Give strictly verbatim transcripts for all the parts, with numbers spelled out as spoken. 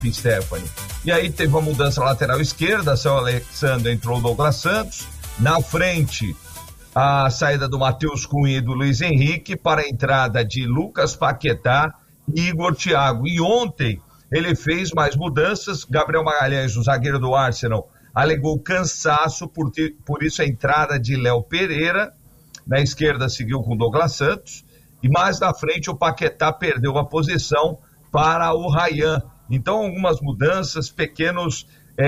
Stephanie. E aí teve uma mudança na lateral esquerda, Seu Alexandre entrou o Douglas Santos, na frente a saída do Matheus Cunha e do Luiz Henrique para a entrada de Lucas Paquetá e Igor Thiago. E ontem ele fez mais mudanças, Gabriel Magalhães, o zagueiro do Arsenal, alegou cansaço, por, ter, por isso a entrada de Léo Pereira, na esquerda seguiu com Douglas Santos, e mais na frente o Paquetá perdeu a posição para o Ryan. Então algumas mudanças, pequenos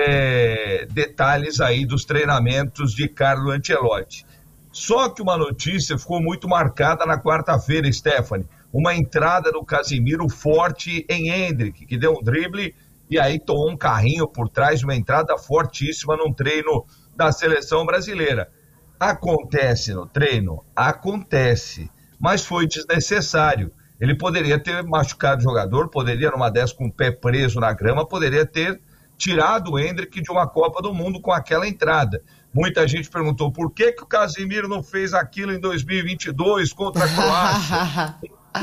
é, detalhes aí dos treinamentos de Carlo Ancelotti. Só que uma notícia ficou muito marcada na quarta-feira, Stephanie, uma entrada do Casemiro forte em Endrick, que deu um drible e aí tomou um carrinho por trás, uma entrada fortíssima num treino da seleção brasileira. Acontece no treino? Acontece, mas foi desnecessário. Ele poderia ter machucado o jogador, poderia numa dessas com o pé preso na grama, poderia ter tirado o Endrick de uma Copa do Mundo com aquela entrada. Muita gente perguntou por que, que o Casemiro não fez aquilo em dois mil e vinte e dois contra a Croácia.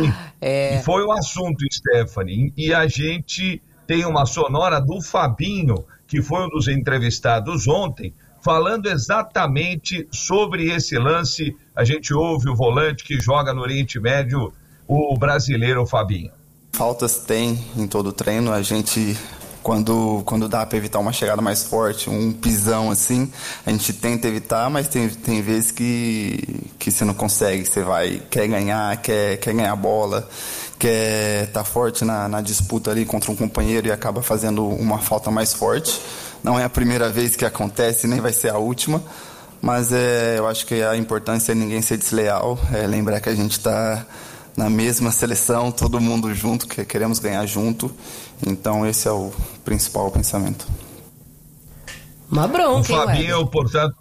é. E foi o assunto, Stephanie. E a gente tem uma sonora do Fabinho, que foi um dos entrevistados ontem, falando exatamente sobre esse lance. A gente ouve o volante que joga no Oriente Médio, o brasileiro Fabinho. Faltas tem em todo o treino, a gente... Quando, quando dá para evitar uma chegada mais forte, um pisão assim, a gente tenta evitar, mas tem, tem vezes que, que você não consegue, você vai, quer ganhar, quer, quer ganhar a bola, quer estar tá forte na, na disputa ali contra um companheiro e acaba fazendo uma falta mais forte. Não é a primeira vez que acontece, nem vai ser a última, mas é, eu acho que a importância é ninguém ser desleal, é lembrar que a gente está na mesma seleção, todo mundo junto, que queremos ganhar junto. Então esse é o principal pensamento. Uma bronca, o Fabinho, portanto,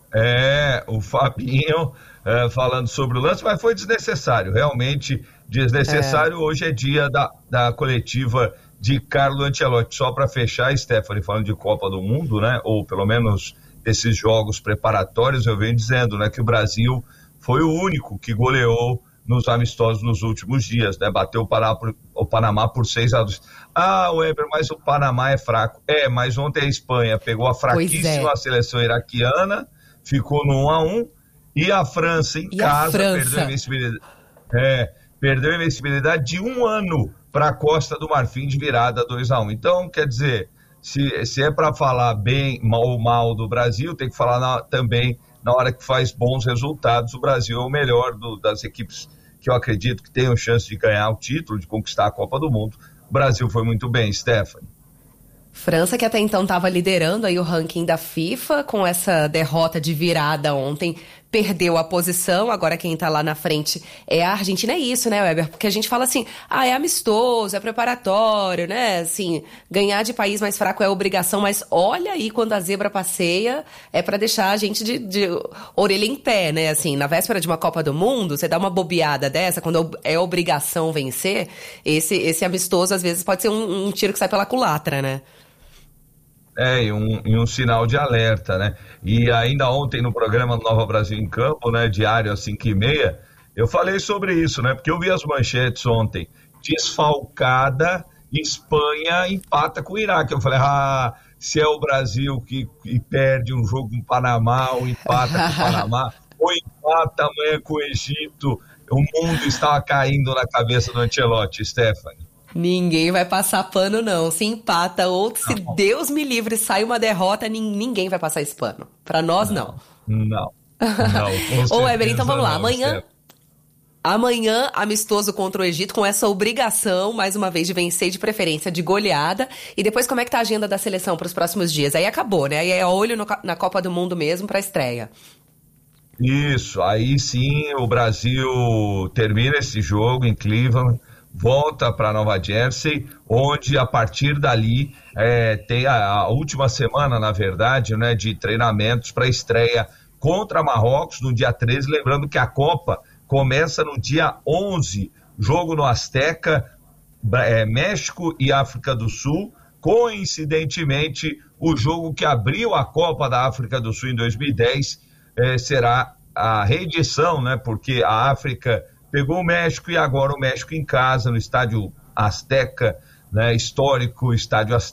é, o Fabinho é, falando sobre o lance, mas foi desnecessário, realmente desnecessário. É. Hoje é dia da, da coletiva de Carlo Ancelotti. Só para fechar, Stephanie, falando de Copa do Mundo, né, ou pelo menos desses jogos preparatórios, eu venho dizendo, né, que o Brasil foi o único que goleou nos amistosos nos últimos dias, né? Bateu o Panamá por, o Panamá por seis a dois. Ah, Weber, mas o Panamá é fraco. É, mas ontem a Espanha pegou a fraquíssima é. seleção iraquiana, ficou no um a um, e a França em e casa França? perdeu a invencibilidade, é, perdeu a invencibilidade de um ano para a Costa do Marfim de virada dois a um. Então, quer dizer, se, se é para falar bem ou mal do Brasil, tem que falar na, também na hora que faz bons resultados. O Brasil é o melhor do, das equipes que eu acredito que tenham chance de ganhar o título, de conquistar a Copa do Mundo. O Brasil foi muito bem, Stephanie. França, que até então estava liderando aí o ranking da FIFA, com essa derrota de virada ontem, perdeu a posição. Agora quem tá lá na frente é a Argentina. É isso, né, Weber? Porque a gente fala assim, ah, é amistoso, é preparatório, né? Assim, ganhar de país mais fraco é obrigação, mas olha aí quando a zebra passeia, é pra deixar a gente de, de orelha em pé, né? Assim, na véspera de uma Copa do Mundo, você dá uma bobeada dessa, quando é obrigação vencer, esse, esse amistoso às vezes pode ser um, um tiro que sai pela culatra, né? É, e um, e um sinal de alerta, né? E ainda ontem no programa Nova Brasil em Campo, né, diário às cinco e meia, eu falei sobre isso, né? Porque eu vi as manchetes ontem, desfalcada, Espanha empata com o Iraque. Eu falei, ah, se é o Brasil que, que perde um jogo com o Panamá, ou empata com o Panamá, ou empata amanhã com o Egito, o mundo estava caindo na cabeça do Ancelotti, Stephanie. Ninguém vai passar pano, não. Se empata ou se não. Deus me livre, sai uma derrota, ninguém vai passar esse pano. Pra nós, não. Não. Não. Ô, Weber, então vamos lá. Amanhã, amanhã, amistoso contra o Egito, com essa obrigação, mais uma vez, de vencer, de preferência, de goleada. E depois, como é que tá a agenda da seleção para os próximos dias? Aí acabou, né? Aí é olho no, na Copa do Mundo mesmo pra estreia. Isso. Aí sim, o Brasil termina esse jogo em Cleveland, volta para Nova Jersey, onde a partir dali é, tem a, a última semana, na verdade, né, de treinamentos para a estreia contra Marrocos no dia treze. Lembrando que a Copa começa no dia onze, jogo no Azteca, é, México e África do Sul. Coincidentemente, o jogo que abriu a Copa da África do Sul em dois mil e dez é, será a reedição, né, porque a África pegou o México e agora o México em casa, no estádio Azteca né, histórico Estádio